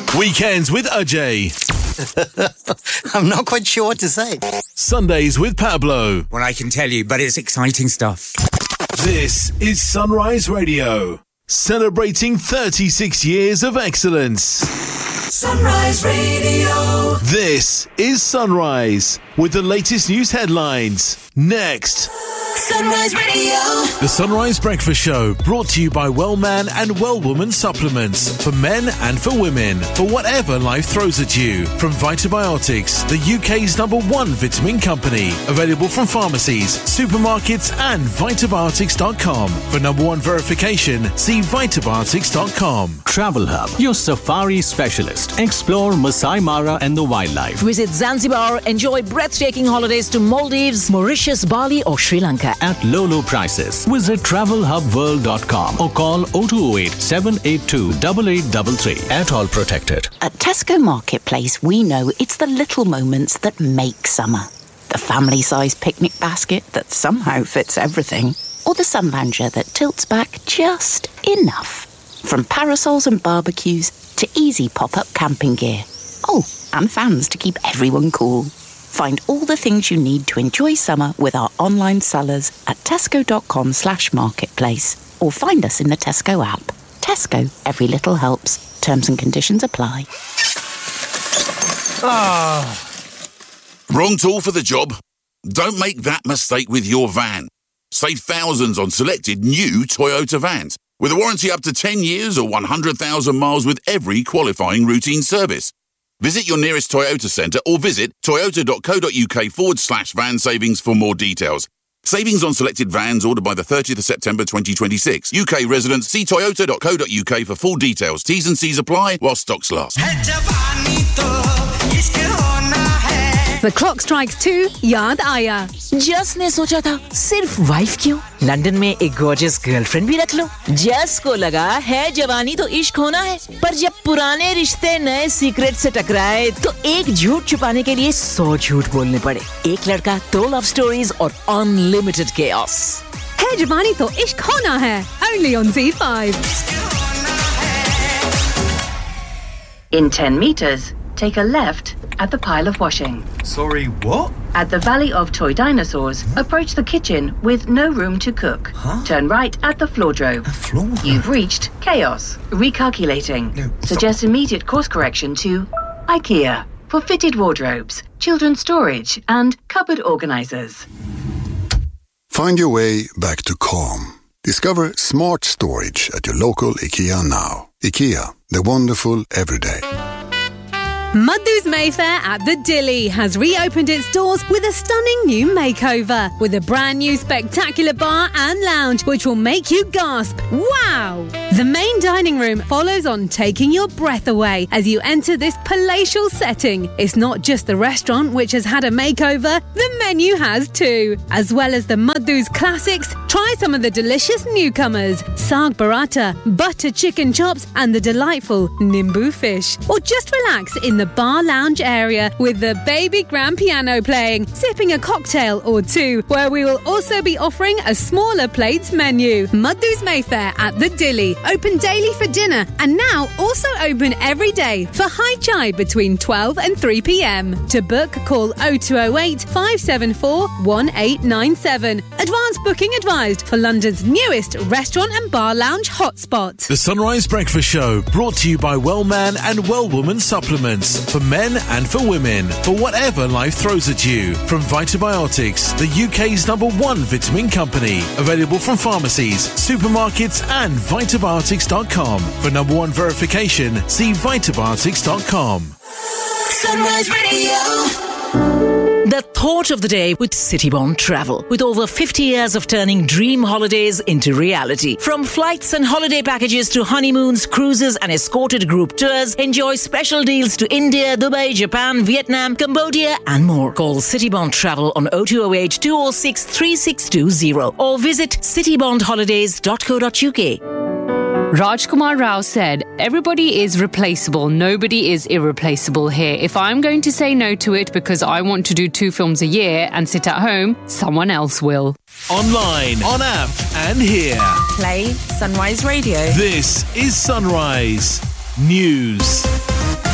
Weekends with Ajay. I'm not quite sure what to say. Sundays with Pablo. Well, I can tell you, but it's exciting stuff. This is Sunrise Radio, celebrating 36 years of excellence. Sunrise Radio. This is Sunrise, with the latest news headlines. Next. Sunrise Radio. The Sunrise Breakfast Show, brought to you by Wellman and Wellwoman supplements for men and for women, for whatever life throws at you. From Vitabiotics, the UK's #1 vitamin company. Available from pharmacies, supermarkets and Vitabiotics.com. For #1 verification, see Vitabiotics.com. Travel Hub, your safari specialist. Explore Masai Mara and the wildlife. Visit Zanzibar, enjoy breathtaking holidays to Maldives, Mauritius, Bali or Sri Lanka. At low prices. Visit travelhubworld.com or call 0208 782 8833. At all protected. At Tesco Marketplace, we know it's the little moments that make summer. The family-sized picnic basket that somehow fits everything. Or the sun lounger that tilts back just enough. From parasols and barbecues to easy pop-up camping gear. Oh, and fans to keep everyone cool. Find all the things you need to enjoy summer with our online sellers at tesco.com/marketplace or find us in the Tesco app. Tesco, every little helps. Terms and conditions apply. Wrong tool for the job? Don't make that mistake with your van. Save thousands on selected new Toyota vans with a warranty up to 10 years or 100,000 miles with every qualifying routine service. Visit your nearest Toyota centre or visit toyota.co.uk/van savings for more details. Savings on selected vans ordered by the 30th of September 2026. UK residents, see toyota.co.uk for full details. T's and C's apply while stocks last. The clock strikes 2, याद आया. जस ने सोचा था सिर्फ wife क्यों, London में एक गॉर्जियस गर्लफ्रेंड भी रख लो. जस को लगा है जवानी तो इश्क होना है, पर जब पुराने रिश्ते नए सीक्रेट से टकराए तो एक झूठ छुपाने के लिए 100 झूठ बोलने पड़े. एक लड़का, 2 लव स्टोरीज और अनलिमिटेड chaos. है जवानी तो इश्क होना है. Only on Z5. In 10 meters, take a left at the pile of washing. Sorry, what? At the Valley of Toy Dinosaurs, approach the kitchen with no room to cook. Turn right at the floordrome. You've reached chaos. Recalculating. Suggest immediate course correction to IKEA for fitted wardrobes, children's storage and cupboard organisers. Find your way back to calm. Discover smart storage at your local IKEA now. IKEA, the wonderful everyday. Madhu's Mayfair at the Dilly has reopened its doors with a stunning new makeover, with a brand new spectacular bar and lounge which will make you gasp, wow! The main dining room follows on, taking your breath away as you enter this palatial setting. It's not just the restaurant which has had a makeover, the menu has too. As well as the Madhu's classics, try some of the delicious newcomers, Saag Paratha, butter chicken chops and the delightful Nimbu fish. Or just relax in the bar lounge area with the baby grand piano playing, sipping a cocktail or two, where we will also be offering a smaller plates menu. Madhu's Mayfair at the Dilly, open daily for dinner and now also open every day for high chai between 12 and 3 p.m. To book, call 0208 574 1897. Advance booking advised for London's newest restaurant and bar lounge hotspot. The Sunrise Breakfast Show, brought to you by Wellman and Wellwoman supplements for men and for women, for whatever life throws at you. From Vitabiotics, the UK's #1 vitamin company. Available from pharmacies, supermarkets and Vitabiotics.com. For #1 verification, see Vitabiotics.com. Sunrise Radio. The thought of the day with Citybond Travel. With over 50 years of turning dream holidays into reality. From flights and holiday packages to honeymoons, cruises and escorted group tours, enjoy special deals to India, Dubai, Japan, Vietnam, Cambodia and more. Call Citybond Travel on 0208 206 3620 or visit citybondholidays.co.uk. Rajkumar Rao said, everybody is replaceable, nobody is irreplaceable here. If I'm going to say no to it because I want to do 2 films a year and sit at home, someone else will. Online, on app and here. Play Sunrise Radio. This is Sunrise News.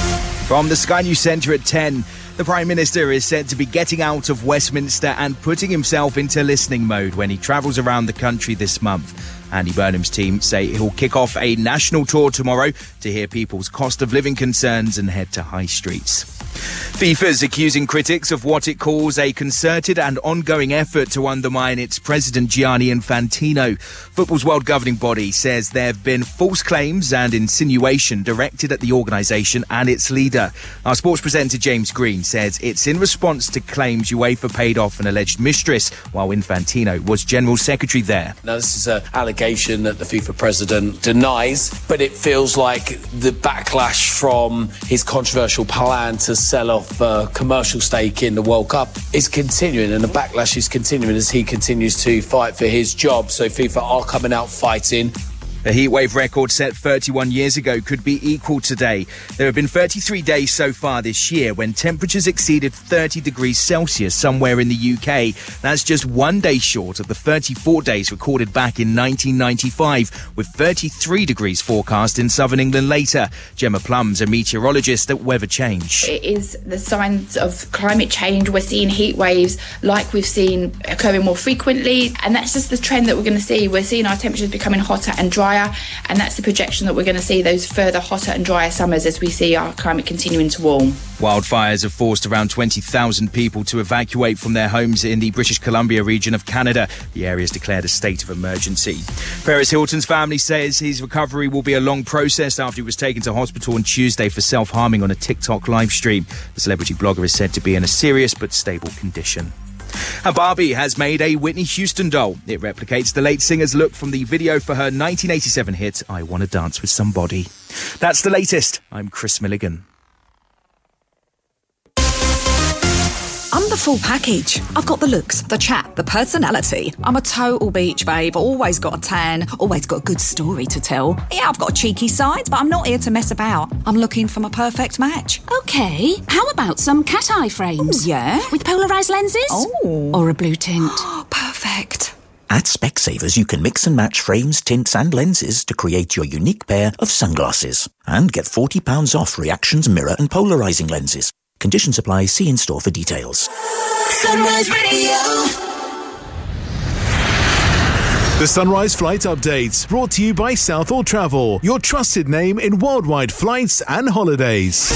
From the Sky News Centre at 10, the Prime Minister is said to be getting out of Westminster and putting himself into listening mode when he travels around the country this month. Andy Burnham's team say he'll kick off a national tour tomorrow to hear people's cost of living concerns and head to high streets. FIFA's accusing critics of what it calls a concerted and ongoing effort to undermine its president Gianni Infantino. Football's world governing body says there have been false claims and insinuation directed at the organisation and its leader. Our sports presenter James Green says it's in response to claims UEFA paid off an alleged mistress while Infantino was general secretary there. Now, this is an allegation that the FIFA president denies, but it feels like the backlash from his controversial plan to sell off a commercial stake in the World Cup is continuing, and the backlash is continuing as he continues to fight for his job. So FIFA are coming out fighting. The heatwave record set 31 years ago could be equal today. There have been 33 days so far this year when temperatures exceeded 30 degrees Celsius somewhere in the UK. That's just 1 day short of the 34 days recorded back in 1995, with 33 degrees forecast in southern England later. Gemma Plum's a meteorologist at Weather Change. It is the signs of climate change. We're seeing heat waves like we've seen occurring more frequently, and that's just the trend that we're going to see. We're seeing our temperatures becoming hotter and drier, and that's the projection that we're going to see, those further hotter and drier summers as we see our climate continuing to warm. Wildfires have forced around 20,000 people to evacuate from their homes in the British Columbia region of Canada. The area has declared a state of emergency. Paris Hilton's family says his recovery will be a long process after he was taken to hospital on Tuesday for self-harming on a TikTok live stream. The celebrity blogger is said to be in a serious but stable condition. And Barbie has made a Whitney Houston doll. It replicates the late singer's look from the video for her 1987 hit, I Wanna Dance With Somebody. That's the latest. I'm Chris Milligan. I'm the full package. I've got the looks, the chat, the personality. I'm a total beach babe, always got a tan, always got a good story to tell. Yeah, I've got a cheeky side, but I'm not here to mess about. I'm looking for my perfect match. Okay, how about some cat eye frames? Ooh, yeah? With polarised lenses? Oh. Or a blue tint? Perfect. At Specsavers, you can mix and match frames, tints and lenses to create your unique pair of sunglasses. And get £40 off Reactions mirror and polarising lenses. Conditions apply. See in store for details. Sunrise Radio. The Sunrise Flight Update, brought to you by Southall Travel, your trusted name in worldwide flights and holidays.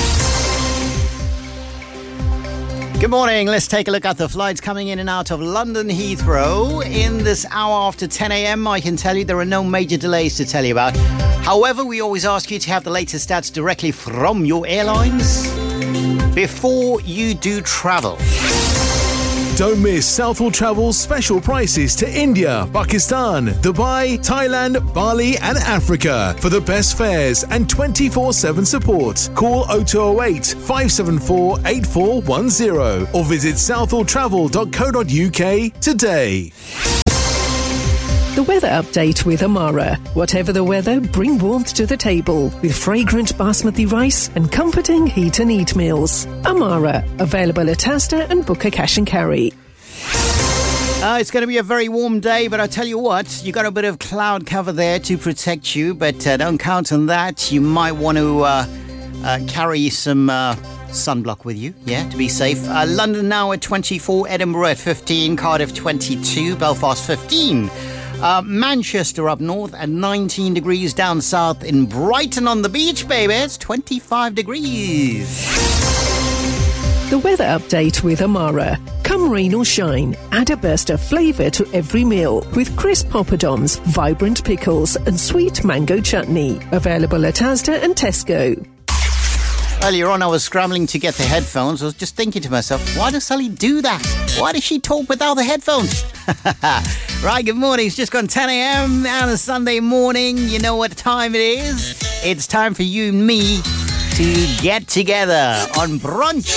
Good morning. Let's take a look at the flights coming in and out of London Heathrow. In this hour after 10 a.m, I can tell you there are no major delays to tell you about. However, we always ask you to have the latest stats directly from your airlines before you do travel. Don't miss Southall Travel's special prices to India, Pakistan, Dubai, Thailand, Bali and Africa for the best fares and 24/7 support. Call 0208 574 8410 or visit southalltravel.co.uk today. The weather update with Amara. Whatever the weather, bring warmth to the table with fragrant basmati rice and comforting heat and eat meals. Amara, available at Asda and Booker Cash and Carry. It's going to be a very warm day, but I tell you what, you got a bit of cloud cover there to protect you, but don't count on that. You might want to carry some sunblock with you, to be safe. London now at 24, Edinburgh at 15, Cardiff 22, Belfast 15. Manchester up north at 19 degrees, down south in Brighton on the beach, baby. It's 25 degrees. The weather update with Amara. Come rain or shine, add a burst of flavour to every meal with crisp poppadoms, vibrant pickles and sweet mango chutney. Available at Asda and Tesco. Earlier on, I was scrambling to get the headphones. I was just thinking to myself, why does Sally do that? Why does she talk without the headphones? Right, good morning. It's just gone 10 a.m. on a Sunday morning. You know what time it is? It's time for you and me to get together on brunch.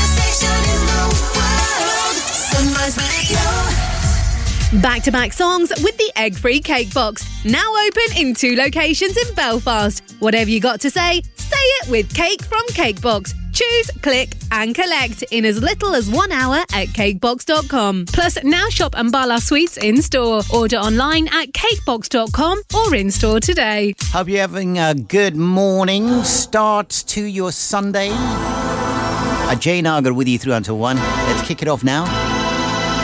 Back-to-back songs with the egg-free cake box. Now open in 2 locations in Belfast. Whatever you got to say it with Cake from Cake Box. Choose, click and collect in as little as 1 hour at cakebox.com. Plus, now shop Ambala Sweets in store. Order online at cakebox.com or in store today. Hope you're having a good morning start to your Sunday. Jay Nagar with you through until 1. Let's kick it off now.